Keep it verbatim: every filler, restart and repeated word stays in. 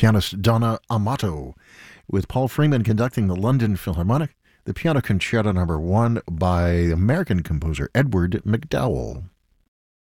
pianist Donna Amato, with Paul Freeman conducting the London Philharmonic, the Piano Concerto Number One by American composer Edward MacDowell.